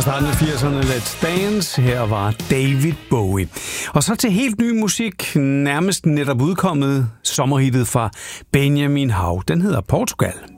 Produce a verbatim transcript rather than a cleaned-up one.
starten af firserne, Let's Dance. Her var David Bowie. Og så til helt ny musik, nærmest netop udkommet sommerhittet fra Benjamin Hav. Den hedder Portugal.